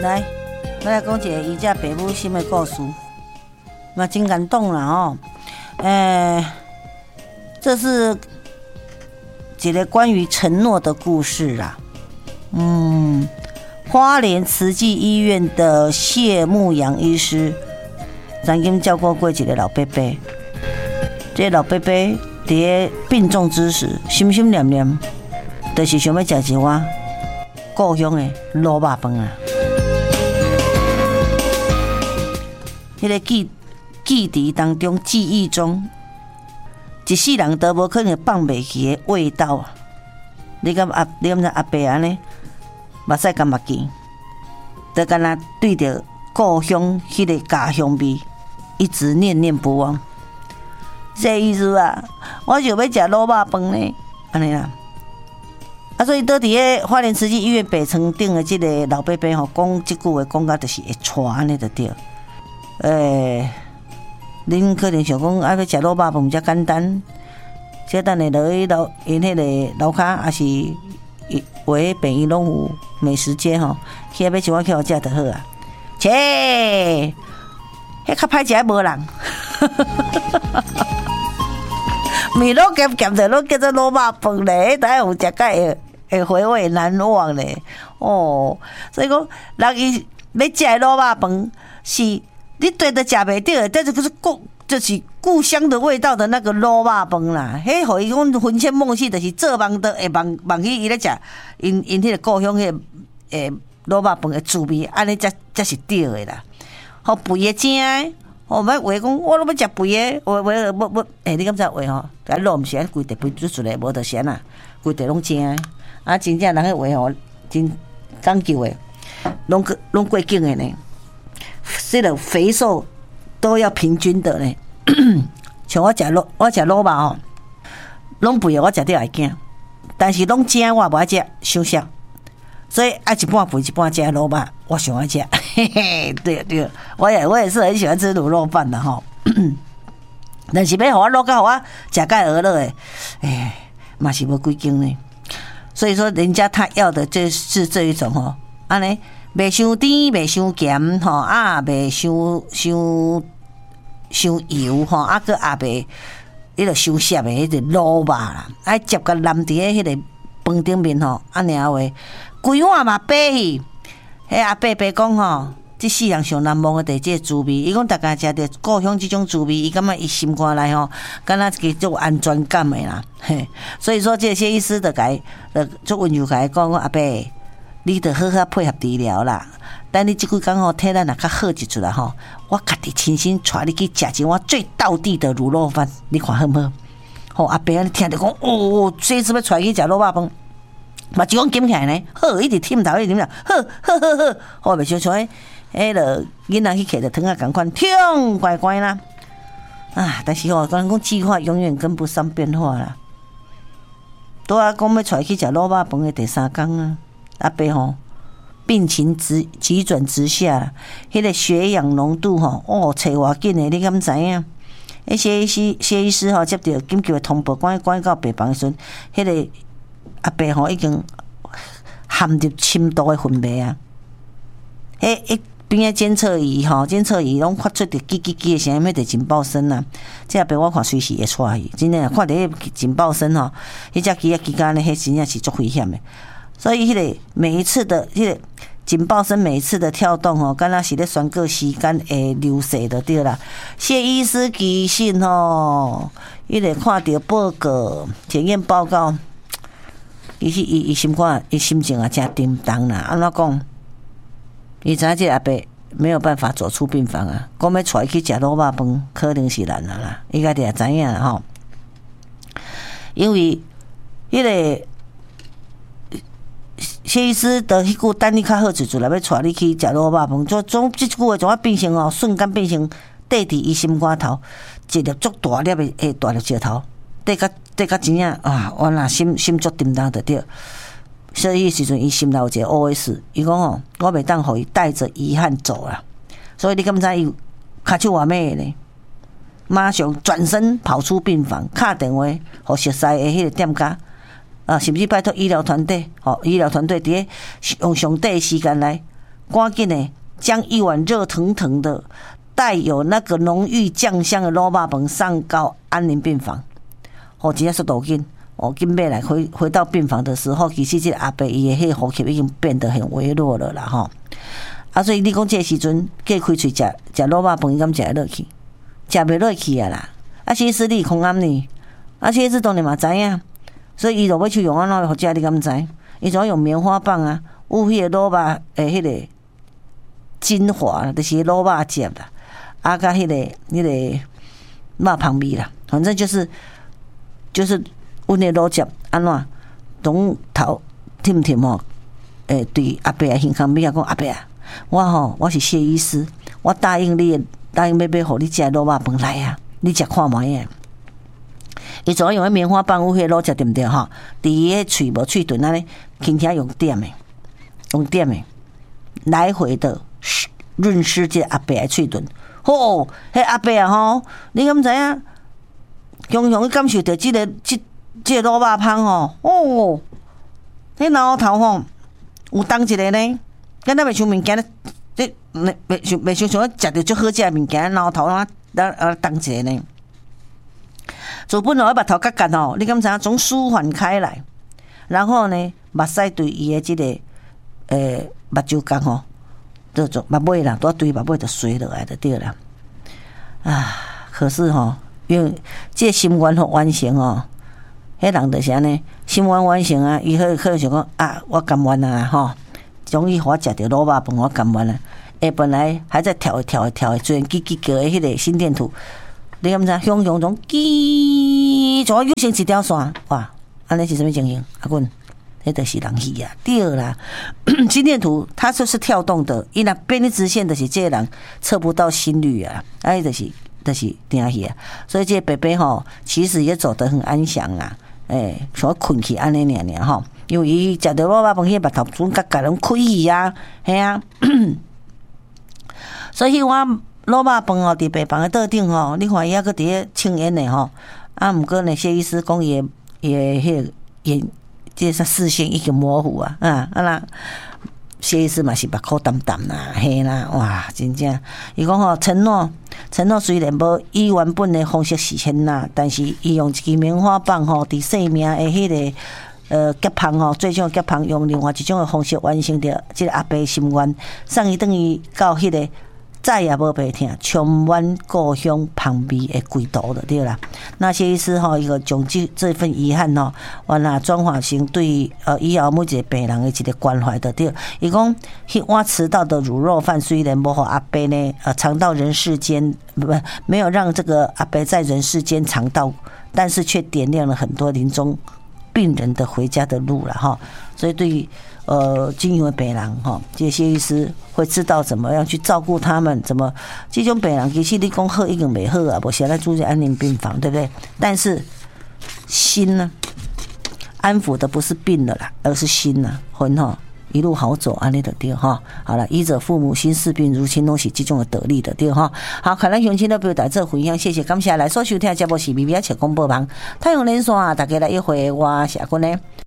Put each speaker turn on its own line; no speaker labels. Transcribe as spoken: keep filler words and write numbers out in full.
来，我来讲一个伊只爸母心的故事，嘛真感动啦哦。呃，这是一个关于承诺的故事啦。嗯，花莲慈济医院的谢牧阳医师曾经照顾过一个老伯伯，这个老伯伯在病重之时，心心念念，就是想要吃一碗故乡的卤肉饭啊。迄个记记忆当中，记忆中，一世人都无可能放袂去的味道啊！你敢阿你敢知阿伯安尼，目屎干目见，就敢若对着故乡迄个家乡味，一直念念不忘。这意思啊，我就要食卤肉饭呢，安尼啦。啊，所以倒伫个花莲慈济医院北床顶的即个老伯伯吼，讲即句话讲到就是会喘安尼就对。诶、欸，恁可能想讲啊，要食卤肉饭才简单，即等下落去楼因迄个楼骹，还是话便伊拢有美食街吼，去要一碗去互食就好啊。切，迄较歹食无人。面拢咸咸的，拢叫做卤肉饭咧，等下有食甲会会回味难忘咧。哦，所以讲人伊要食卤肉饭是。你对着食袂着，但是可是故就是故乡的味道的那个卤肉饭啦。迄互伊讲魂牵梦系，就是做梦都会梦梦起伊咧食因因迄个故乡迄个诶卤肉饭的滋味，安尼才才是对的啦。好肥的正的，哦，莫话讲我拢要食肥的，我我我我诶，你敢知话吼？甲肉毋是安规地肥煮出来，无就咸啦，规地拢正的。啊，真正人迄话吼，真讲究的，拢过拢过境的呢。这个肥瘦都要平均的呢。像我食卤，我食卤肉吼，拢肥的我食得会惊，但是拢正我无爱食，伤少。所以爱一半肥一半正卤肉，我上爱食。嘿嘿，对对，我也我也是很喜欢吃卤肉饭的吼。但是要互我卤到互我食甲鹅了诶，哎，嘛是无几斤呢。所以说，人家他要的就是这一种吼，安尼。袂伤甜，袂伤咸，吼啊，袂伤伤伤油，吼啊，个也袂迄个伤涩的迄个卤肉啦，爱接甲淋伫迄个饭顶面吼，安尼话，规碗嘛白去。迄阿伯伯讲吼，即世人上难忘的第即个滋味，伊讲大家食着故乡即种滋味，伊感觉伊心肝内吼，敢若一个足安全感的啦，嘿。所以说，这个谢医师就甲伊，就足温柔甲伊讲，讲阿伯。你得好好配合治疗啦。等你即几工吼，体力若较好一出来吼，我家己亲身带你去食一碗最道地的卤肉饭，你看好唔好？吼、哦、阿伯啊，你听着讲，哦，这次要带去食卤肉饭，嘛就讲捡起来呢，好，一直忝头，一直忝头，好，好好好，好袂像像迄迄个囡仔去摕着汤啊，共款，痛乖乖啦。啊，但是吼、哦，讲讲计划永远跟不上变化啦。拄啊，讲要带去食卤肉饭的第三工啊。阿伯吼，病情直急转直下，迄、那个血氧浓度吼，哦，找偌紧的，你敢知影？迄谢医师谢医师吼接到紧急的通报，赶赶到病房的时阵，迄、那个阿伯吼已经含入深度的昏迷啊！迄一边仔监测仪吼，监测仪拢发出着叽叽叽的声音，要得警报声啊！这阿伯我看随时会出去，真诶，看到迄警报声吼，迄只机啊机间咧，迄真正是足危险的。所以，迄个每一次的迄个警报声，每一次的跳动吼，敢若是咧宣告时间的流逝就对啦。谢医师其实吼，伊个看到报告、检验报告，伊是伊伊心肝、伊心情也真沉重啦。安怎讲？伊知影这阿伯没有办法走出病房啊，讲要带去食卤肉饭，可能是难啦。伊家己也知影啦吼，因为迄个。谢医师的迄句等你较好一阵来要带你去食卤肉饭，就总即句话，怎啊变成哦，瞬间变成缀伫伊心肝头，一粒足大粒的诶大粒石头，缀甲缀甲真正啊，我若心心足沉重着对。所以迄时阵伊心内有一个 O S， 伊讲哦，我袂当互伊带着遗憾走啦。所以你敢知伊骹手偌咩呢？马上转身跑出病房，敲电话互熟悉的迄个店家。啊，甚至拜托医疗团队，吼、哦，医疗团队伫咧用上短的时间来赶紧的将一碗热腾腾的带有那个浓郁酱香的卤肉饭上到安宁病房。哦，真正速度紧。哦，紧买来回回到病房的时候，其实这个阿伯伊的迄个呼吸已经变得很微弱了啦吼。啊，所以你讲这个时阵，计开喙食食卤肉饭，伊敢食会落去？食袂落去啊啦！啊，其实你空暗呢，啊，其实当然嘛知影，所以伊就要去用安怎互食，你敢知？伊就要用棉花棒啊，有迄个卤肉诶，迄个精华，就是卤肉汁啦，啊，甲迄个迄个肉旁味啦，反正就是就是。阮的老汁安怎拢头甜甜吼？诶，对阿伯啊，健康比啊讲阿伯啊，我吼我是谢医师，我答应你，答应要要互你食卤肉饭来啊，你食看卖啊。伊主要用迄棉花棒有迄老汁对毋对吼？伫伊迄喙无喙唇安尼，轻轻用点诶，用点诶，来回的润湿这阿伯的喙唇。吼，迄阿伯啊吼，你敢知影？雄雄感受到即个即。这个卤肉汤吼，哦，迄脑头吼有当一个呢，敢若袂像物件咧，这袂像袂像像食着足好食物件，脑头啊啊当一个呢。做本来目头角角吼，你敢知影总舒缓开来，然后呢，目屎对伊的这个诶目睭角吼，这种目尾啦，都对目尾就垂落来就对啦。啊，可是吼，因为这心愿互完成哦。迄人就是安尼，心愿完成啊！伊可可能想讲啊，我甘愿啊，吼，终于我食着卤肉饭，我甘愿啊！诶，本来还在跳一跳一跳，虽然叽叽叫的迄个心电图，你敢知？雄雄从叽，怎又成一条线？哇！安尼是什么情形？阿棍，迄就是人戏啊！第二啦，心电图它就是跳动的，伊若变成直线的是这个人测不到心率啊，哎，就是就是定去啊！所以这个伯伯吼，其实也走得很安详啊。诶，想要困去安尼尔尔吼，因为伊食着卤肉饭，迄目头准甲甲拢开去啊，系啊。所以我卤肉饭哦，伫病房的桌顶吼，你看伊还搁伫咧抽烟呢吼，啊，毋过呢，谢医师讲伊伊迄个眼，即个视线已经模糊啊，啊，啊啦。谢医师嘛是目眶澹澹啦，嘿啦，哇，真正，伊讲吼承诺，承诺虽然无以原本的方式实现啦，但是伊用一支棉花棒吼，伫生命的迄个呃结芳吼，最终结芳用另外一种的方式完成着即个阿伯心愿，送伊等于到迄个再也无白听，充满故乡旁边的归途就对啦。那谢医师吼，伊个将这这份遗憾吼，完啦转化成对呃以后每一个病人的一个关怀就对。伊讲，迄碗迟到的卤肉饭虽然无互阿伯呢呃尝到人世间，不没有让这个阿伯在人世间尝到，但是却点亮了很多临终病人的回家的路了哈。所以对于呃，经营的病人哈，这些医师会知道怎么样去照顾他们，怎么这种病人其实你讲好已经没好啊，无现在住在安宁病房，对不对？但是心呢，安抚的不是病了啦，而是心呐，魂哈一路好走，安尼的对哈。好了，医者父母心，视病如亲，拢是这种的得力的对哈。好，看咱乡亲的表达这分享，谢谢感谢来所收听的节目是咪咪啊切广播网太阳连线啊，大家来一会我是阿君呢。